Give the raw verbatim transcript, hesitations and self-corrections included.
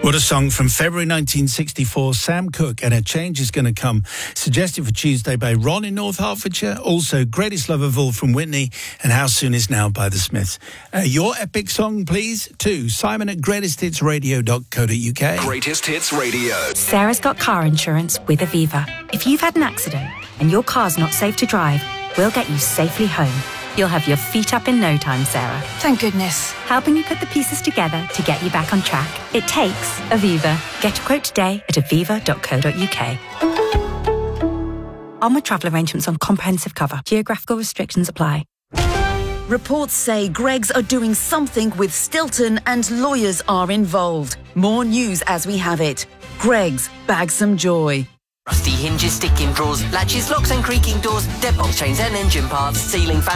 What a song from February nineteen sixty-four. Sam Cooke and A Change Is Gonna Come. Suggested for Tuesday by Ron in North Hertfordshire. Also, Greatest Love of All from Whitney and How Soon Is Now by the Smiths. Uh, your epic song, please, to Simon at greatest hits radio dot co dot uk. Greatest Hits Radio. Sarah's got car insurance with Aviva. If you've had an accident and your car's not safe to drive, we'll get you safely home. You'll have your feet up in no time, Sarah. Thank goodness. Helping you put the pieces together to get you back on track. It takes Aviva. Get a quote today at aviva dot co dot uk. On with travel arrangements on comprehensive cover. Geographical restrictions apply. Reports say Greggs are doing something with Stilton and lawyers are involved. More news as we have it. Greggs, bag some joy. Rusty hinges, sticking drawers, latches, locks and creaking doors, deadbolt chains and engine parts, ceiling fans.